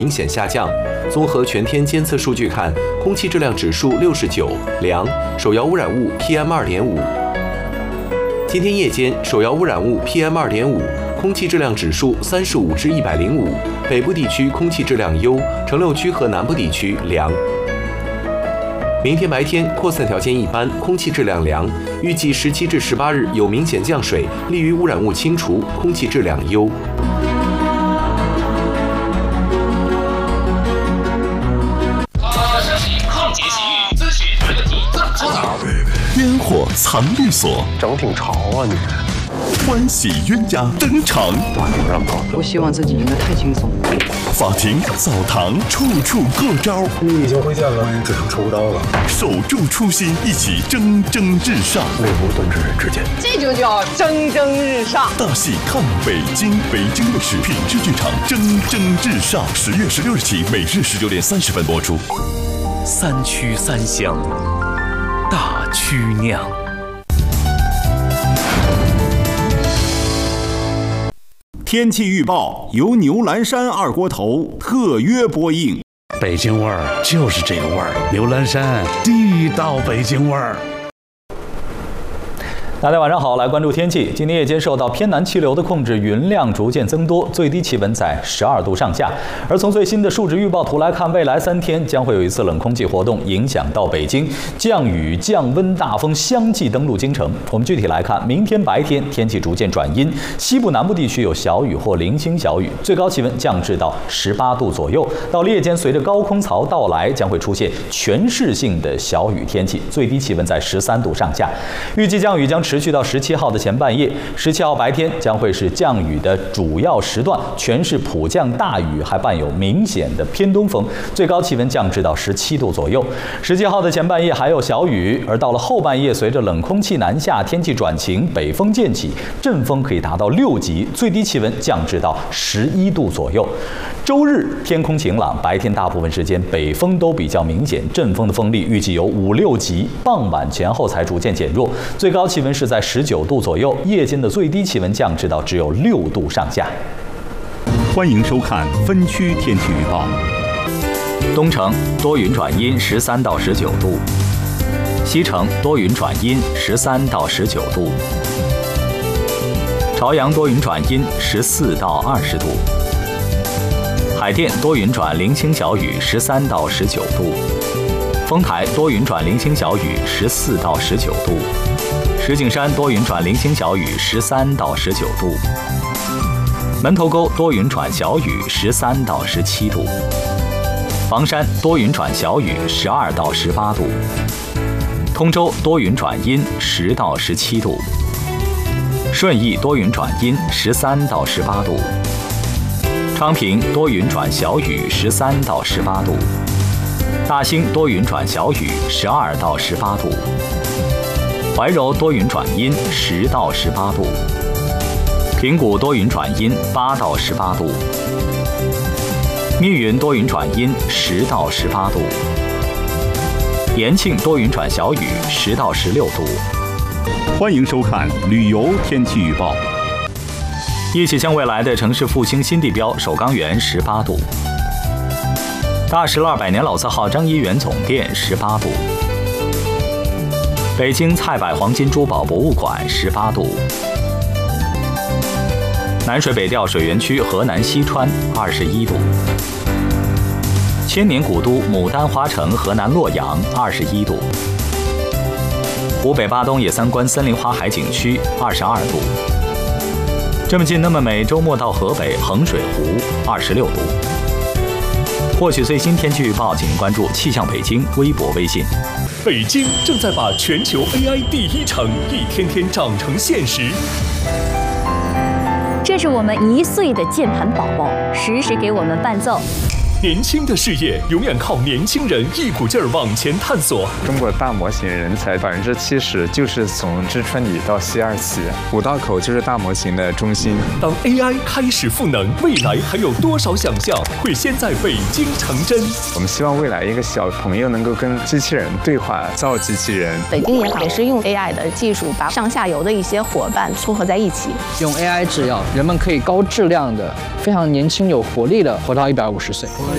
明显下降。综合全天监测数据看，空气质量指数69，良，首要污染物 PM2.5。今天夜间，首要污染物 PM2.5，空气质量指数35至105，北部地区空气质量优，城六区和南部地区良。明天白天扩散条件一般，空气质量良，预计17至18日有明显降水，利于污染物清除，空气质量优。 抗结洗浴咨询没问题怎么搓澡？ 烟火藏律所， 整挺潮啊你！ 欢喜鸳鸯登场， 我希望自己应该太轻松。 法庭、澡堂，处处过招。 你已经挥剑了，只剩抽刀了。 守住初心，一起蒸蒸日上。 内无盾之人之间， 这就叫蒸蒸日上。 大戏看北京，北京卫视品质剧场蒸蒸日上，10月16日起，每日19点30分播出。 三曲三香，大曲酿。 天气预报由牛栏山二锅头特约播映。 北京味儿就是这个味儿，牛栏山地道北京味儿。 大家晚上好，来关注天气。今天夜间受到偏南气流的控制，云量逐渐增多，最低气温在12度上下。而从最新的数值预报图来看，未来3天将会有一次冷空气活动影响到北京，降雨、降温、大风相继登陆京城。我们具体来看，明天白天天气逐渐转阴，西部南部地区有小雨或零星小雨，最高气温降至到18度左右。到夜间，随着高空槽到来，将会出现全市性的小雨天气，最低气温在13度上下。预计降雨将持续到17号的前半夜，17号白天将会是降雨的主要时段，全市普降大雨，还伴有明显的偏东风，最高气温降至到17度左右。17号的前半夜还有小雨，而到了后半夜，随着冷空气南下，天气转晴，北风渐起，阵风可以达到6级，最低气温降至到11度左右。周日天空晴朗，白天大部分时间北风都比较明显，阵风的风力预计有5、6级，傍晚前后才逐渐减弱，最高气温是在19度左右，夜间的最低气温降至到只有6度上下。 欢迎收看分区天气预报。 东城多云转阴13到19度，西城多云转阴13到19度，朝阳多云转阴14到20度，海淀多云转零星小雨13到19度，丰台多云转零星小雨14到19度，石景山多云转零星小雨13到19度，门头沟多云转小雨13到17度，房山多云转小雨12到18度，通州多云转阴10到17度，顺义多云转阴13到18度，昌平多云转小雨13到18度，大兴多云转小雨12到18度，怀柔多云转阴10到18度，平谷多云转阴8到18度，密云多云转阴10到18度，延庆多云转小雨10到16度。 欢迎收看旅游天气预报。 一起向未来的城市复兴新地标首钢园18度，大石栏200年老字号张一元总店18度，北京菜百黄金珠宝博物馆18度，南水北调水源区河南西川21度，千年古都牡丹花城河南洛阳21度，湖北巴东野三关森林花海景区22度，这么近那么美，周末到河北衡水湖26度。获取最新天气预报，请关注气象北京微博微信。 北京正在把全球 AI 第一城一天天长成现实。 这是我们1岁的键盘宝宝，时时给我们伴奏。 年轻的事业永远靠年轻人一股劲儿往前探索。 中国大模型人才70%就是从知春里到西二旗，五道口就是大模型的中心。 当 AI 开始赋能，未来还有多少想象会先在北京成真？ 我们希望未来一个小朋友能够跟机器人对话，造机器人。 北京也是用 AI 的技术，把上下游的一些伙伴撮合在一起， 用 AI 制药，人们可以高质量的、非常年轻有活力的活到150岁。